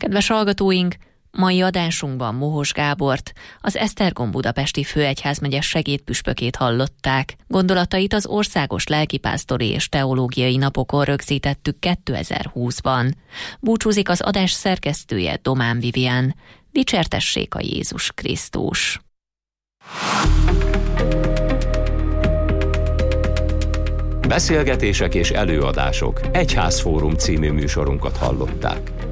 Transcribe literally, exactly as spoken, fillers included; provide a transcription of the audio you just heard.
Kedves hallgatóink, mai adásunkban Mohos Gábort, az Esztergom budapesti főegyházmegye segédpüspökét hallották. Gondolatait az Országos Lelkipásztori és Teológiai Napokon rögzítettük kétezer-húszban. Búcsúzik az adás szerkesztője, Domán Vivian. Dicsértessék a Jézus Krisztus! Beszélgetések és előadások Egyházfórum című műsorunkat hallották.